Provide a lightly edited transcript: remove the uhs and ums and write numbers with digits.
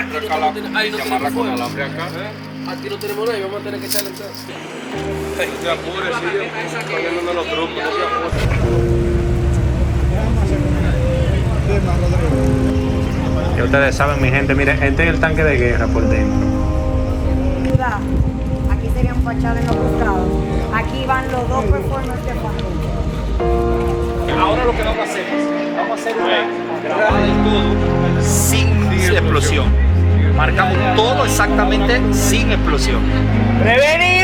ahí no tenemos fuego. alambre acá. Aquí no tenemos nada y vamos a tener que echarle entonces. No te apures, sí. Estoy llamando a los grupos, no te apures. Y ustedes saben, mi gente, miren, este es el tanque de guerra por dentro. Aquí serían fachada en los costados. Aquí van los dos performers de fondo. Ahora lo que vamos a hacer es, vamos a hacer una grabada del todo sin explosión. Marcamos todo exactamente sin explosión. ¡Prevení!